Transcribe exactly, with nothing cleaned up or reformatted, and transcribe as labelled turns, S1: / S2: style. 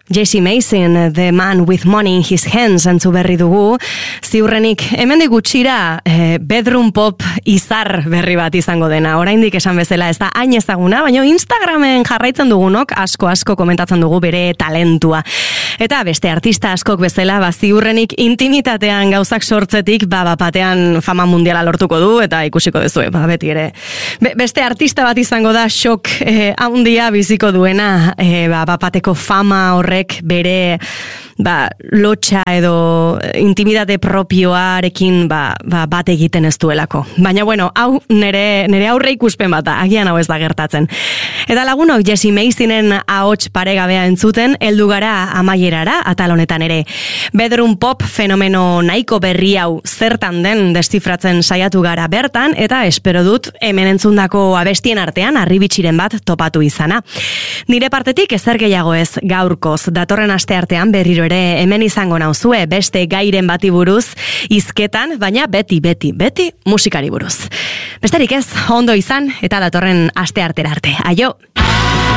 S1: Jesse Mason, The Man with Money in His Hands, entzu berri dugu. Ziurrenik, hemendik gutxira eh, bedroom pop izar berri bat izango dena. Oraindik esan bezala ez da hain ezaguna, baina Instagramen jarraitzen dugunok asko asko komentatzen dugu bere talentua. Eta beste artista askok bezala, ba, ziurrenik intimitatean gauzak sortzetik, ba, bapatean fama mundiala lortuko du, eta ikusiko duzu, ba, beti ere. Be, beste artista bat izango da shock eh, handia biziko duena, eh, ba, bapateko fama horrek bere ba, lotxa edo intimitate propioarekin ba, ba, bat egiten ez duelako. Baina bueno, hau nere, nere aurre ikuspen bat da, agian hau ez da gertatzen. Eta lagunok Jesse Masonen ahots paregabea entzuten, heldu gara amaierara, atal honetan ere. Bedroom pop fenomeno nahiko berri hau zertan den destifratzen saiatu gara bertan, eta espero dut hemen entzundako abestien artean arribitxiren bat topatu izana. Nire partetik ezer gehiago ez gaurkoz, datorren aste artean berriro ere hemen izango nauzue beste gairen bati buruz hizketan, baina beti, beti, beti musikari buruz. Besterik ez, ondo izan eta datorren aste artera arte. Aio!